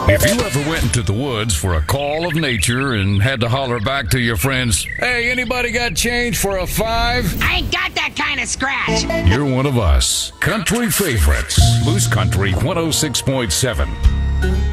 If you ever went into the woods for a call of nature and had to holler back to your friends, "Hey, anybody got change for a 5?" I ain't got that kind of scratch. You're one of us. Country favorites. Moose Country 106.7.